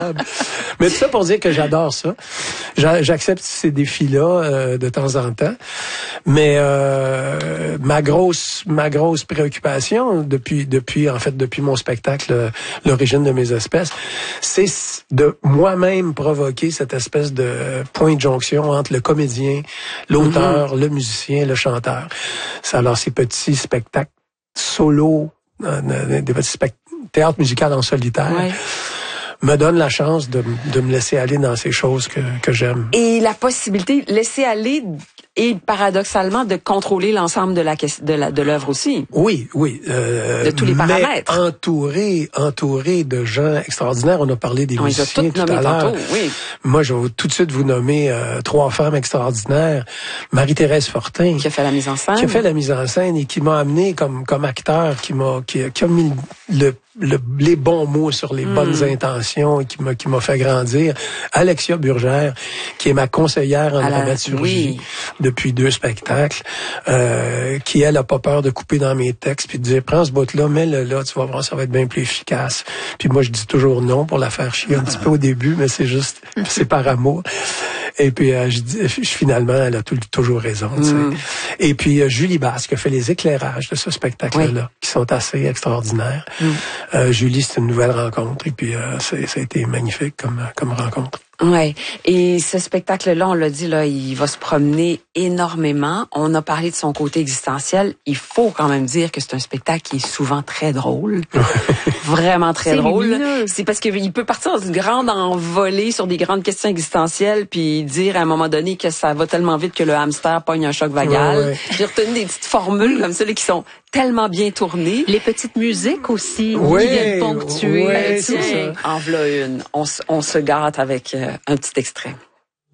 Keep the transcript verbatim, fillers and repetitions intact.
Mais tout ça pour dire que j'adore ça. J'a- J'accepte ces défis-là euh, de temps en temps. Mais euh, ma grosse ma grosse préoccupation depuis depuis en fait depuis mon spectacle euh, L'origine de mes espèces, c'est de moi-même provoquer cette espèce de point de jonction entre le comédien, l'auteur, mm-hmm. le musicien, le chanteur. C'est alors ces petits spectacles solo, euh, des petits spectacles théâtre musical en solitaire. Ouais. Me donne la chance de, de me laisser aller dans ces choses que, que j'aime. Et la possibilité, laisser aller et paradoxalement de contrôler l'ensemble de la de la de l'œuvre aussi. Oui, oui. Euh, de tous les paramètres. Mais entouré, entouré de gens extraordinaires. On a parlé des On musiciens tout à l'heure. Oui. Moi, je vais tout de suite vous nommer euh, trois femmes extraordinaires. Marie-Thérèse Fortin. Qui a fait la mise en scène. Qui a fait la mise en scène et qui m'a amené comme comme acteur, qui m'a qui, qui a mis le Le, les bons mots sur les mmh. bonnes intentions et qui m'a qui m'a fait grandir. Alexia Burgère, qui est ma conseillère en la, dramaturgie oui. depuis deux spectacles, euh, qui elle a pas peur de couper dans mes textes puis de dire prends ce bout-là, mets-le là, tu vas voir, ça va être bien plus efficace. Puis moi je dis toujours non pour la faire chier un petit peu au début, mais c'est juste c'est par amour. Et puis euh, je dis finalement elle a tout, toujours raison. Mmh. Et puis euh, Julie Basse qui a fait les éclairages de ce spectacle-là, oui. qui sont assez extraordinaires. Mmh. Euh, Julie, c'est une nouvelle rencontre et puis euh, c'est, ça a été magnifique comme comme rencontre. Ouais. Et ce spectacle-là, on l'a dit, là, il va se promener énormément. On a parlé de son côté existentiel. Il faut quand même dire que c'est un spectacle qui est souvent très drôle. Vraiment très c'est drôle. Lumineux. C'est parce qu'il peut partir dans une grande envolée sur des grandes questions existentielles puis dire à un moment donné que ça va tellement vite que le hamster pogne un choc vagal. Ouais, ouais. J'ai retenu des petites formules comme ça là, qui sont tellement bien tournées. Les petites musiques aussi ouais, qui viennent ponctuer. Ouais, tiens, en v'là une. On, on se gâte avec euh, un petit extrait.